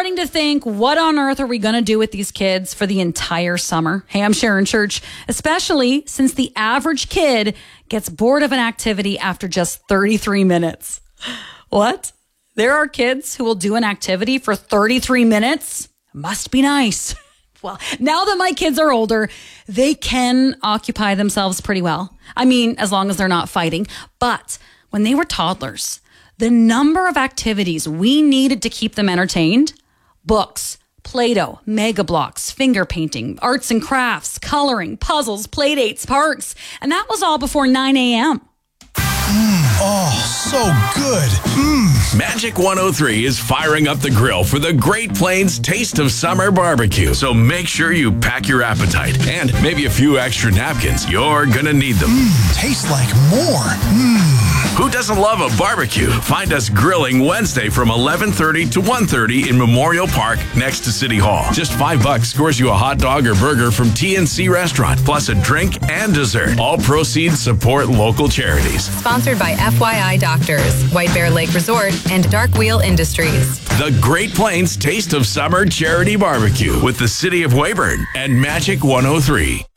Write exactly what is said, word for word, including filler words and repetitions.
starting to think, what on earth are we going to do with these kids for the entire summer? Hey, I'm Sharon Church, especially since the average kid gets bored of an activity after just thirty-three minutes. What? There are kids who will do an activity for thirty-three minutes? Must be nice. Well, now that my kids are older, they can occupy themselves pretty well. I mean, as long as they're not fighting. But when they were toddlers, the number of activities we needed to keep them entertained, books, Play-Doh, Mega Bloks, finger painting, arts and crafts, coloring, puzzles, play dates, parks. And that was all before nine a.m. Mm, oh, so good. Mm. Magic one oh three is firing up the grill for the Great Plains Taste of Summer Barbecue. So make sure you pack your appetite and maybe a few extra napkins. You're gonna need them. Mm, tastes like more. Mm. Who doesn't love a barbecue? Find us grilling Wednesday from eleven thirty to one thirty in Memorial Park next to City Hall. Just five bucks scores you a hot dog or burger from T N C Restaurant, plus a drink and dessert. All proceeds support local charities. Sponsored by F Y I Doctors, White Bear Lake Resort, and Dark Wheel Industries. The Great Plains Taste of Summer Charity Barbecue with the City of Weyburn and Magic one oh three.